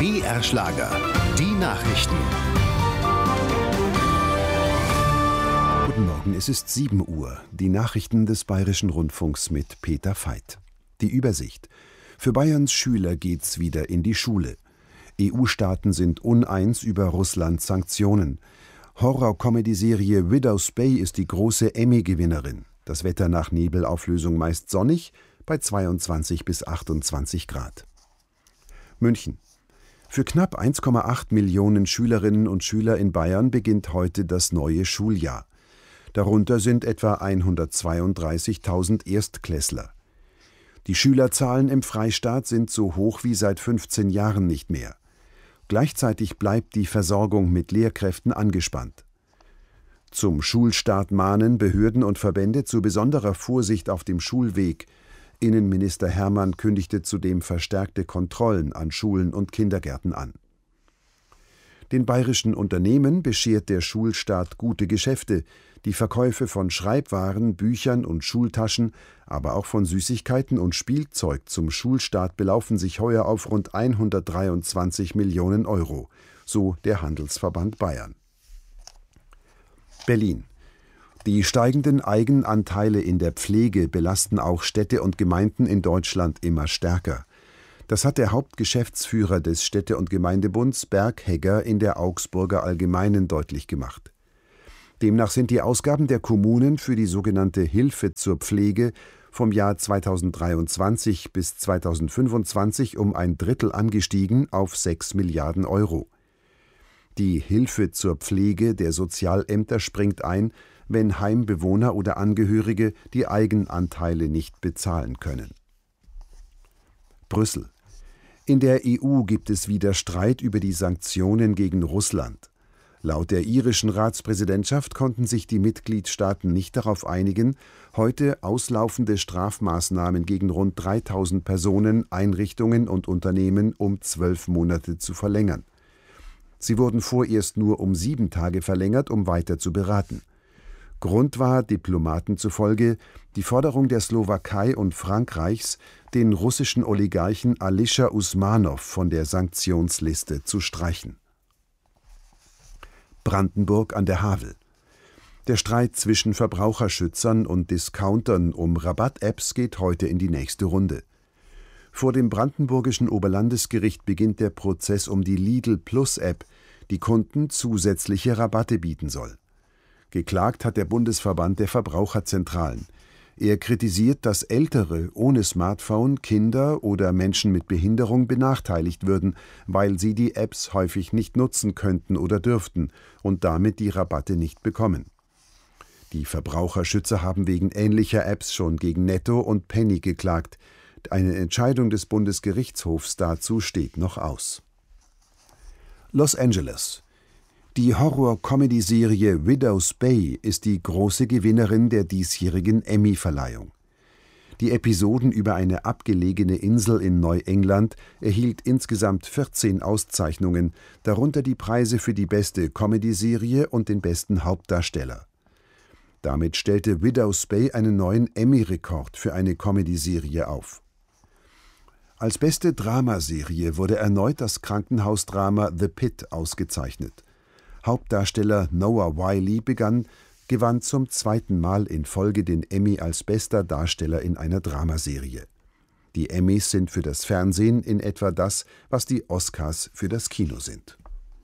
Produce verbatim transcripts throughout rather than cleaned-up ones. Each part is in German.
B R-Schlager, die Nachrichten. Guten Morgen, es ist sieben Uhr. Die Nachrichten des Bayerischen Rundfunks mit Peter Veit. Die Übersicht. Für Bayerns Schüler geht's wieder in die Schule. E U-Staaten sind uneins über Russlands Sanktionen. Horror-Comedy-Serie Widow's Bay ist die große Emmy-Gewinnerin. Das Wetter nach Nebelauflösung meist sonnig, bei zweiundzwanzig bis achtundzwanzig Grad. München. Für knapp eins Komma acht Millionen Schülerinnen und Schüler in Bayern beginnt heute das neue Schuljahr. Darunter sind etwa hundertzweiunddreißigtausend Erstklässler. Die Schülerzahlen im Freistaat sind so hoch wie seit fünfzehn Jahren nicht mehr. Gleichzeitig bleibt die Versorgung mit Lehrkräften angespannt. Zum Schulstart mahnen Behörden und Verbände zu besonderer Vorsicht auf dem Schulweg. Innenminister Hermann kündigte zudem verstärkte Kontrollen an Schulen und Kindergärten an. Den bayerischen Unternehmen beschert der Schulstart gute Geschäfte. Die Verkäufe von Schreibwaren, Büchern und Schultaschen, aber auch von Süßigkeiten und Spielzeug zum Schulstart belaufen sich heuer auf rund hundertdreiundzwanzig Millionen Euro, so der Handelsverband Bayern. Berlin. Die steigenden Eigenanteile in der Pflege belasten auch Städte und Gemeinden in Deutschland immer stärker. Das hat der Hauptgeschäftsführer des Städte- und Gemeindebunds Berg Hegger in der Augsburger Allgemeinen deutlich gemacht. Demnach sind die Ausgaben der Kommunen für die sogenannte Hilfe zur Pflege vom Jahr zweitausenddreiundzwanzig bis zweitausendfünfundzwanzig um ein Drittel angestiegen auf sechs Milliarden Euro. Die Hilfe zur Pflege der Sozialämter springt ein, wenn Heimbewohner oder Angehörige die Eigenanteile nicht bezahlen können. Brüssel. In der E U gibt es wieder Streit über die Sanktionen gegen Russland. Laut der irischen Ratspräsidentschaft konnten sich die Mitgliedstaaten nicht darauf einigen, heute auslaufende Strafmaßnahmen gegen rund dreitausend Personen, Einrichtungen und Unternehmen um zwölf Monate zu verlängern. Sie wurden vorerst nur um sieben Tage verlängert, um weiter zu beraten. Grund war Diplomaten zufolge die Forderung der Slowakei und Frankreichs, den russischen Oligarchen Alisher Usmanow von der Sanktionsliste zu streichen. Brandenburg an der Havel. Der Streit zwischen Verbraucherschützern und Discountern um Rabatt-Apps geht heute in die nächste Runde. Vor dem brandenburgischen Oberlandesgericht beginnt der Prozess um die Lidl-Plus-App, die Kunden zusätzliche Rabatte bieten soll. Geklagt hat der Bundesverband der Verbraucherzentralen. Er kritisiert, dass Ältere ohne Smartphone, Kinder oder Menschen mit Behinderung benachteiligt würden, weil sie die Apps häufig nicht nutzen könnten oder dürften und damit die Rabatte nicht bekommen. Die Verbraucherschützer haben wegen ähnlicher Apps schon gegen Netto und Penny geklagt. Eine Entscheidung des Bundesgerichtshofs dazu steht noch aus. Los Angeles. Die Horror-Comedy-Serie Widow's Bay ist die große Gewinnerin der diesjährigen Emmy-Verleihung. Die Episoden über eine abgelegene Insel in Neuengland erhielt insgesamt vierzehn Auszeichnungen, darunter die Preise für die beste Comedy-Serie und den besten Hauptdarsteller. Damit stellte Widow's Bay einen neuen Emmy-Rekord für eine Comedy-Serie auf. Als beste Dramaserie wurde erneut das Krankenhausdrama The Pit ausgezeichnet. Hauptdarsteller Noah Wyle begann, gewann zum zweiten Mal in Folge den Emmy als bester Darsteller in einer Dramaserie. Die Emmys sind für das Fernsehen in etwa das, was die Oscars für das Kino sind.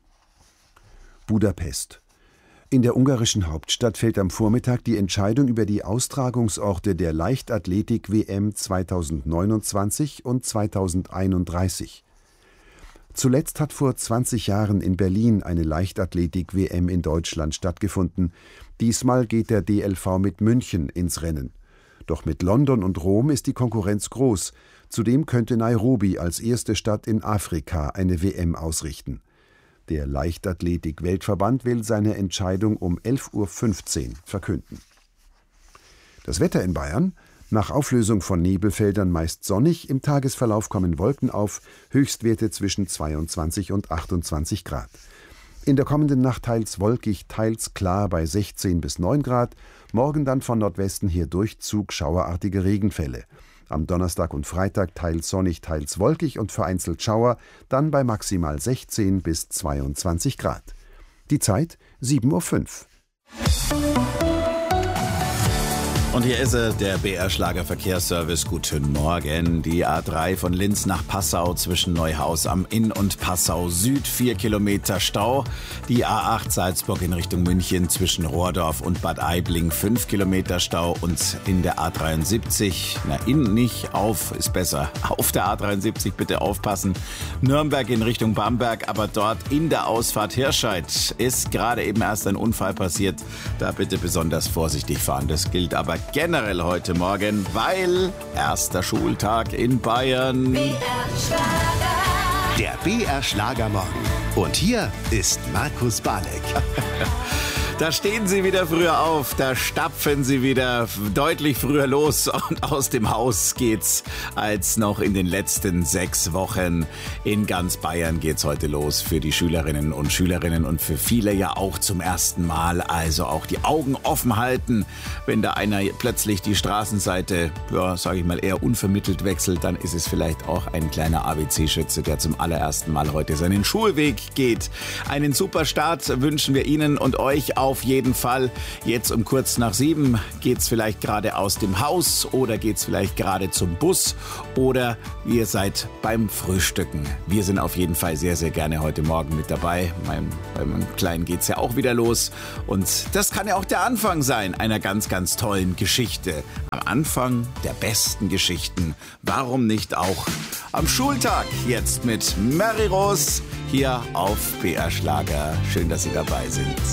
Budapest. In der ungarischen Hauptstadt fällt am Vormittag die Entscheidung über die Austragungsorte der Leichtathletik-W M zweitausendneunundzwanzig und zweitausendeinunddreißig. Zuletzt hat vor zwanzig Jahren in Berlin eine Leichtathletik-W M in Deutschland stattgefunden. Diesmal geht der D L V mit München ins Rennen. Doch mit London und Rom ist die Konkurrenz groß. Zudem könnte Nairobi als erste Stadt in Afrika eine W M ausrichten. Der Leichtathletik-Weltverband will seine Entscheidung um elf Uhr fünfzehn verkünden. Das Wetter in Bayern: Nach Auflösung von Nebelfeldern meist sonnig, im Tagesverlauf kommen Wolken auf, Höchstwerte zwischen zweiundzwanzig und achtundzwanzig Grad. In der kommenden Nacht teils wolkig, teils klar bei sechzehn bis neun Grad, morgen dann von Nordwesten her Durchzug schauerartige Regenfälle. Am Donnerstag und Freitag teils sonnig, teils wolkig und vereinzelt Schauer, dann bei maximal sechzehn bis zweiundzwanzig Grad. Die Zeit sieben Uhr fünf. Und hier ist er, der B R-Schlager-Verkehrsservice. Guten Morgen. Die A drei von Linz nach Passau zwischen Neuhaus am Inn und Passau Süd, vier Kilometer Stau. Die A acht Salzburg in Richtung München zwischen Rohrdorf und Bad Aibling, fünf Kilometer Stau. Und in der A dreiundsiebzig, na in nicht, auf ist besser. Auf der A dreiundsiebzig bitte aufpassen. Nürnberg in Richtung Bamberg, aber dort in der Ausfahrt Hirscheid ist gerade eben erst ein Unfall passiert. Da bitte besonders vorsichtig fahren. Das gilt aber generell heute Morgen, weil erster Schultag in Bayern. Der B R-Schlagermorgen. Und hier ist Markus Balek. Da stehen sie wieder früher auf, da stapfen sie wieder deutlich früher los und aus dem Haus geht's als noch in den letzten sechs Wochen. In ganz Bayern geht's heute los für die Schülerinnen und Schülerinnen und für viele ja auch zum ersten Mal. Also auch die Augen offen halten, wenn da einer plötzlich die Straßenseite, ja, sage ich mal, eher unvermittelt wechselt, dann ist es vielleicht auch ein kleiner A B C-Schütze, der zum allerersten Mal heute seinen Schulweg geht. Einen super Start wünschen wir Ihnen und euch auch. Auf jeden Fall. Jetzt um kurz nach sieben geht's vielleicht gerade aus dem Haus oder geht's vielleicht gerade zum Bus oder ihr seid beim Frühstücken. Wir sind auf jeden Fall sehr, sehr gerne heute Morgen mit dabei. Mein, bei meinem Kleinen geht's ja auch wieder los und das kann ja auch der Anfang sein einer ganz, ganz tollen Geschichte. Am Anfang der besten Geschichten. Warum nicht auch am Schultag jetzt mit Mary Rose hier auf B R Schlager. Schön, dass Sie dabei sind.